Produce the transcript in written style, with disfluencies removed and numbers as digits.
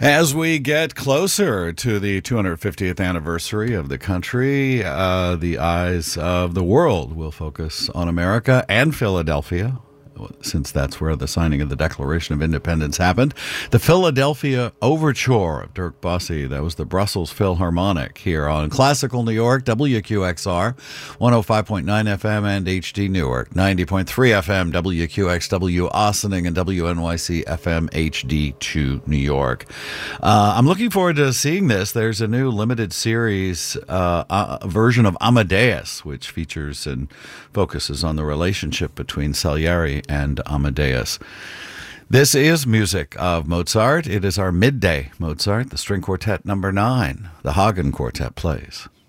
As we get closer to the 250th anniversary of the country, the eyes of the world will focus on America and Philadelphia, since that's where the signing of the Declaration of Independence happened. The Philadelphia Overture of Dirk Bussey, that was the Brussels Philharmonic here on Classical New York, WQXR, 105.9 FM and HD Newark, 90.3 FM, WQXW Ossining, and WNYC FM HD2 New York. I'm looking forward to seeing this. There's a new limited series version of Amadeus, which features and focuses on the relationship between Salieri and Amadeus. This is music of Mozart. It is our midday Mozart, the String Quartet number 9. The Hagen Quartet plays.